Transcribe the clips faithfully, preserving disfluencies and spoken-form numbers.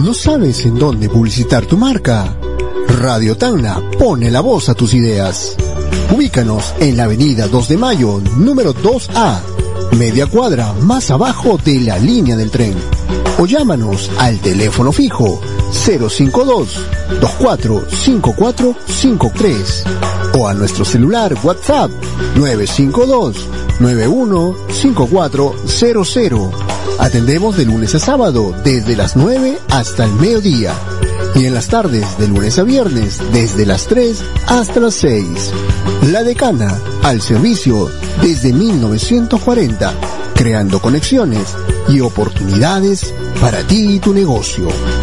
¿No sabes en dónde publicitar tu marca? Radio Tacna pone la voz a tus ideas. Ubícanos en la avenida dos de mayo, número dos A, media cuadra más abajo de la línea del tren. O llámanos al teléfono fijo cero cinco dos, dos cuatro cinco cuatro cinco tres o a nuestro celular WhatsApp nueve cinco dos, nueve uno cinco cuatro cero cero. Atendemos de lunes a sábado desde las nueve hasta el mediodía y en las tardes de lunes a viernes desde las tres hasta las seis. La Decana, al servicio desde mil novecientos cuarenta, creando conexiones y oportunidades para ti y tu negocio.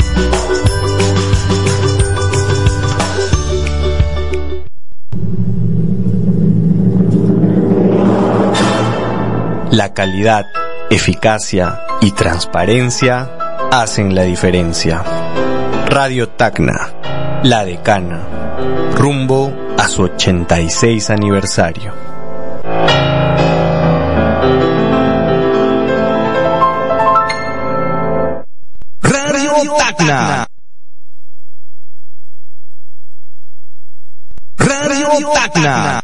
La calidad, eficacia y transparencia hacen la diferencia. Radio Tacna, La Decana, rumbo a su ochenta y seis aniversario. Radio Tacna. Radio Tacna.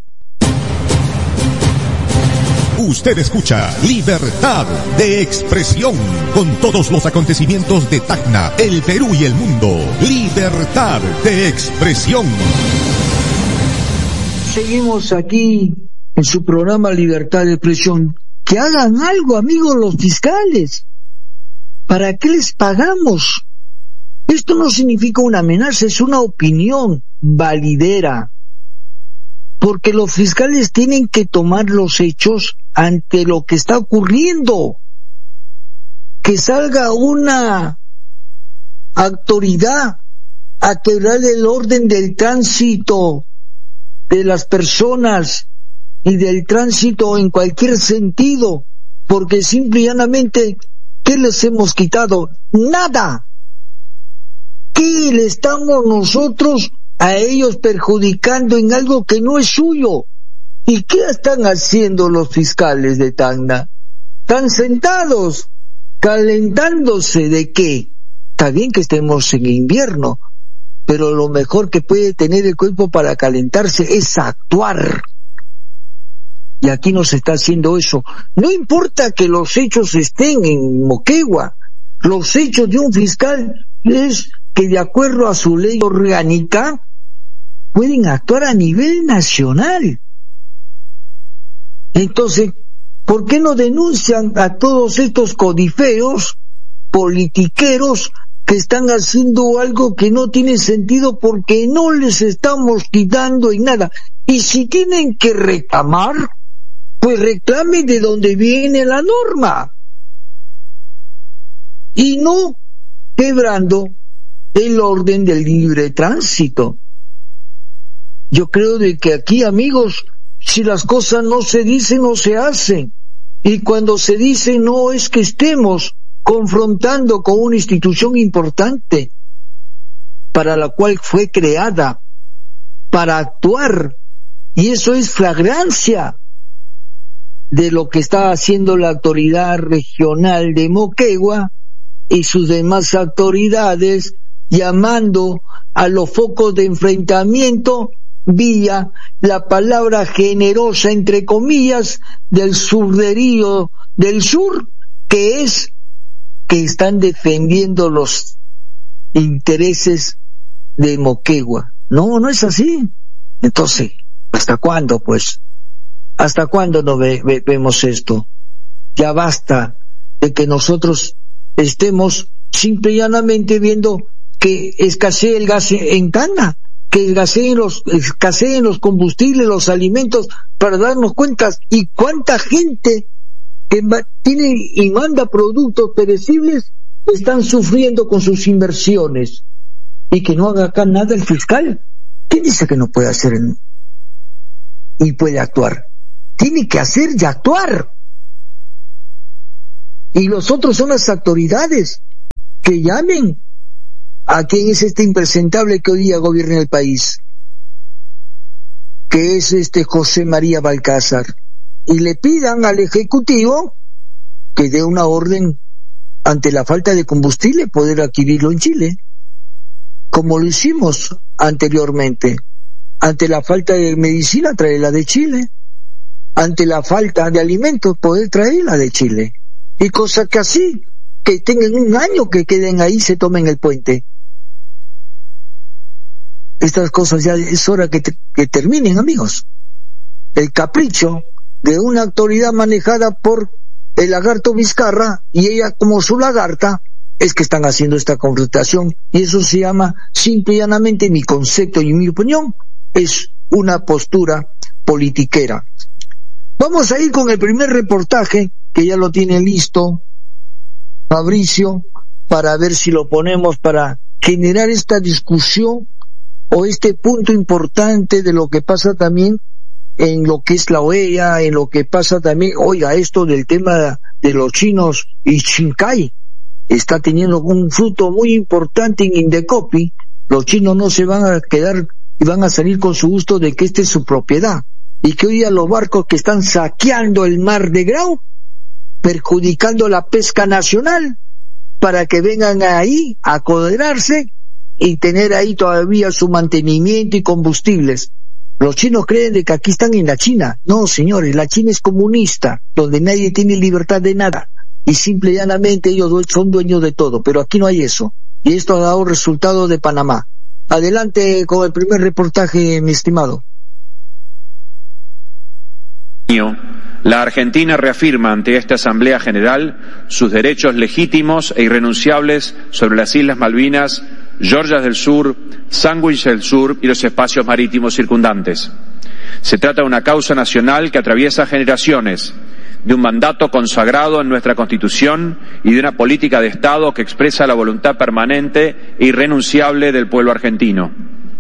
Usted escucha Libertad de Expresión con todos los acontecimientos de Tacna, el Perú y el mundo. Libertad de Expresión. Seguimos aquí en su programa Libertad de Expresión. Que hagan algo, amigos, los fiscales. ¿Para qué les pagamos? Esto no significa una amenaza, es una opinión validera. Porque los fiscales tienen que tomar los hechos ante lo que está ocurriendo. Que salga una autoridad a quebrar el orden del tránsito de las personas y del tránsito en cualquier sentido, porque simple y llanamente, ¿qué les hemos quitado? Nada. ¿Qué le estamos nosotros a ellos perjudicando en algo que no es suyo? ¿Y qué están haciendo los fiscales de Tacna? Están sentados, calentándose de qué. Está bien que estemos en invierno, pero lo mejor que puede tener el cuerpo para calentarse es actuar. Y aquí no se está haciendo eso. No importa que los hechos estén en Moquegua, los hechos de un fiscal es que de acuerdo a su ley orgánica pueden actuar a nivel nacional. Entonces, ¿por qué no denuncian a todos estos codifeos, politiqueros, que están haciendo algo que no tiene sentido porque no les estamos quitando en nada? Y si tienen que reclamar, pues reclamen de donde viene la norma. Y no quebrando el orden del libre tránsito. Yo creo de que aquí, amigos, si las cosas no se dicen, no se hacen. Y cuando se dice, no es que estemos confrontando con una institución importante para la cual fue creada para actuar, y eso es flagrancia de lo que está haciendo la autoridad regional de Moquegua y sus demás autoridades, llamando a los focos de enfrentamiento vía la palabra generosa, entre comillas, del surderío del sur, que es que están defendiendo los intereses de Moquegua. No, no es así. Entonces, ¿hasta cuándo, pues? ¿Hasta cuándo no ve, ve, vemos esto? Ya basta de que nosotros estemos simple y llanamente viendo que escasea el gas en Tacna, que escaseen los, escaseen los combustibles, los alimentos, para darnos cuenta. Y cuánta gente que tiene y manda productos perecibles están sufriendo con sus inversiones, y que no haga acá nada el fiscal. ¿Quién dice que no puede hacer y puede actuar? Tiene que hacer y actuar. Y los otros son las autoridades que llamen a quien es este impresentable que hoy día gobierna el país, que es este José María Balcázar, y le pidan al Ejecutivo que dé una orden ante la falta de combustible, poder adquirirlo en Chile, como lo hicimos anteriormente. Ante la falta de medicina, traerla de Chile. Ante la falta de alimentos, poder traerla de Chile. Y cosas que así, que tengan un año que queden ahí, se tomen el puente. Estas cosas ya es hora que, te, que terminen, amigos. El capricho de una autoridad manejada por el lagarto Vizcarra, y ella como su lagarta, es que están haciendo esta confrontación, y eso se llama, simple y llanamente, mi concepto y mi opinión, es una postura politiquera. Vamos a ir con el primer reportaje, que ya lo tiene listo Fabricio, para ver si lo ponemos para generar esta discusión o este punto importante de lo que pasa también en lo que es la O E A, en lo que pasa también, oiga, esto del tema de los chinos y Xinkai está teniendo un fruto muy importante en Indecopi. Los chinos no se van a quedar y van a salir con su gusto de que esta es su propiedad, y que hoy día los barcos que están saqueando el mar de Grau, perjudicando la pesca nacional, para que vengan ahí a coderarse y tener ahí todavía su mantenimiento y combustibles. Los chinos creen de que aquí están en la China. No, señores, la China es comunista, donde nadie tiene libertad de nada, y simple y llanamente ellos son dueños de todo, pero aquí no hay eso, y esto ha dado resultado de Panamá. Adelante con el primer reportaje, mi estimado. La Argentina reafirma ante esta Asamblea General sus derechos legítimos e irrenunciables sobre las Islas Malvinas, Georgias del Sur, Sandwich del Sur y los espacios marítimos circundantes. Se trata de una causa nacional que atraviesa generaciones, de un mandato consagrado en nuestra Constitución y de una política de Estado que expresa la voluntad permanente e irrenunciable del pueblo argentino.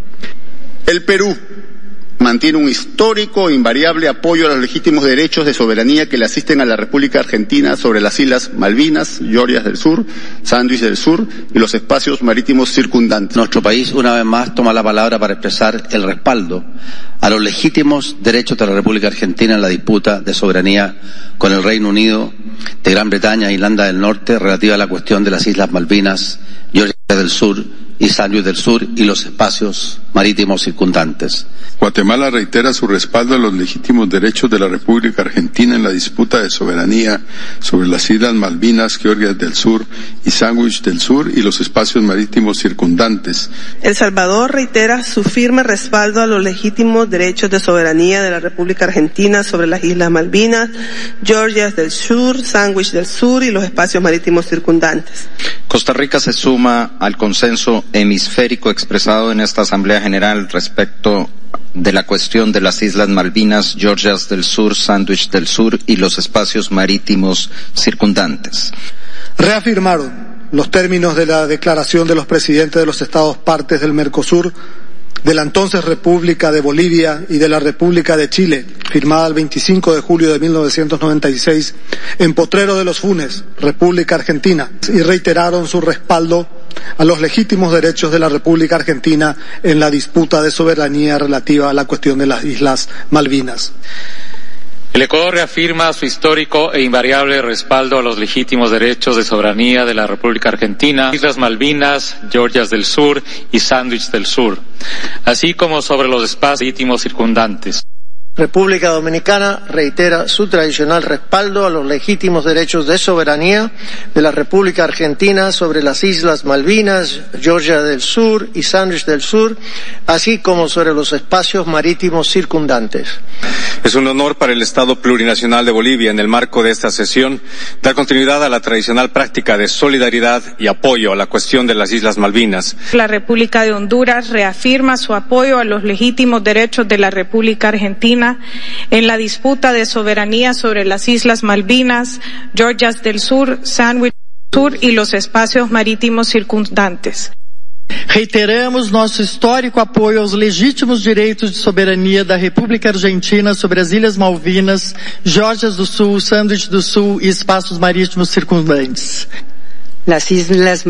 El Perú mantiene un histórico e invariable apoyo a los legítimos derechos de soberanía que le asisten a la República Argentina sobre las Islas Malvinas, Georgias del Sur, Sandwich del Sur y los espacios marítimos circundantes. Nuestro país, una vez más, toma la palabra para expresar el respaldo a los legítimos derechos de la República Argentina en la disputa de soberanía con el Reino Unido de Gran Bretaña e Irlanda del Norte relativa a la cuestión de las Islas Malvinas, Georgias del Sur y Sandwich del Sur y los espacios marítimos circundantes. Guatemala reitera su respaldo a los legítimos derechos de la República Argentina en la disputa de soberanía sobre las Islas Malvinas, Georgias del Sur y Sandwich del Sur y los espacios marítimos circundantes. El Salvador reitera su firme respaldo a los legítimos derechos de soberanía de la República Argentina sobre las Islas Malvinas, Georgias del Sur, Sandwich del Sur y los espacios marítimos circundantes. Costa Rica se suma al consenso hemisférico expresado en esta Asamblea General respecto de la cuestión de las Islas Malvinas, Georgias del Sur, Sandwich del Sur y los espacios marítimos circundantes. Reafirmaron los términos de la declaración de los presidentes de los Estados partes del Mercosur, de la entonces República de Bolivia y de la República de Chile, firmada el veinticinco de julio de mil novecientos noventa y seis en Potrero de los Funes, República Argentina, y reiteraron su respaldo a los legítimos derechos de la República Argentina en la disputa de soberanía relativa a la cuestión de las Islas Malvinas. El Ecuador reafirma su histórico e invariable respaldo a los legítimos derechos de soberanía de la República Argentina, Islas Malvinas, Georgias del Sur y Sandwich del Sur, así como sobre los espacios marítimos circundantes. República Dominicana reitera su tradicional respaldo a los legítimos derechos de soberanía de la República Argentina sobre las Islas Malvinas, Georgia del Sur y Sandwich del Sur, así como sobre los espacios marítimos circundantes. Es un honor para el Estado Plurinacional de Bolivia, en el marco de esta sesión, dar continuidad a la tradicional práctica de solidaridad y apoyo a la cuestión de las Islas Malvinas. La República de Honduras reafirma su apoyo a los legítimos derechos de la República Argentina en la disputa de soberanía sobre las Islas Malvinas, Georgias del Sur, Sandwich del Sur y los espacios marítimos circundantes. Reiteramos nosso histórico apoio aos legítimos direitos de soberania da República Argentina sobre as Ilhas Malvinas, Georgias do Sul, Sandwich do Sul e espaços marítimos circundantes. Las Islas